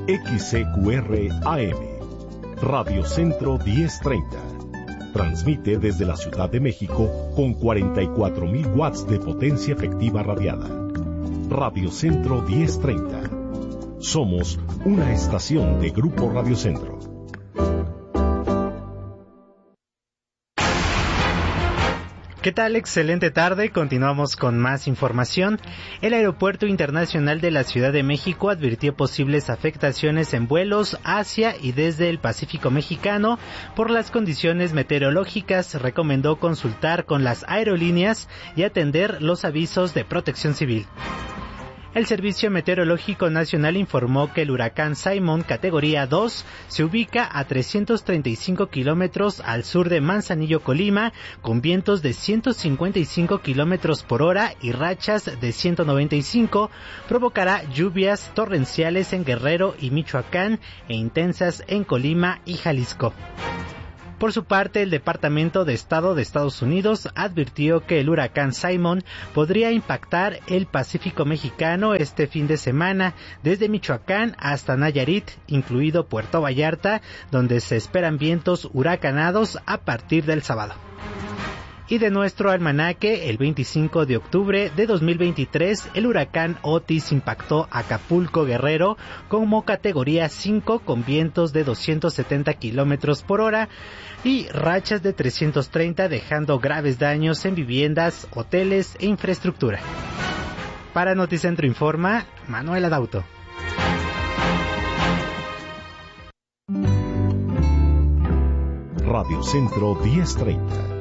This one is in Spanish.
XCQR AM, Radio Centro 1030. Transmite desde la Ciudad de México con 44,000 watts de potencia efectiva radiada. Radio Centro 1030. Somos una estación de Grupo Radio Centro. ¿Qué tal? Excelente tarde. Continuamos con más información. El Aeropuerto Internacional de la Ciudad de México advirtió posibles afectaciones en vuelos hacia y desde el Pacífico mexicano por las condiciones meteorológicas. Recomendó consultar con las aerolíneas y atender los avisos de Protección Civil. El Servicio Meteorológico Nacional informó que el huracán Simon, categoría 2, se ubica a 335 kilómetros al sur de Manzanillo, Colima, con vientos de 155 kilómetros por hora y rachas de 195. Provocará lluvias torrenciales en Guerrero y Michoacán e intensas en Colima y Jalisco. Por su parte, el Departamento de Estado de Estados Unidos advirtió que el huracán Simon podría impactar el Pacífico mexicano este fin de semana, desde Michoacán hasta Nayarit, incluido Puerto Vallarta, donde se esperan vientos huracanados a partir del sábado. Y de nuestro almanaque, el 25 de octubre de 2023, el huracán Otis impactó Acapulco, Guerrero, como categoría 5 con vientos de 270 kilómetros por hora y rachas de 330, dejando graves daños en viviendas, hoteles e infraestructura. Para Noticentro Informa, Manuel Adauto. Radio Centro 1030.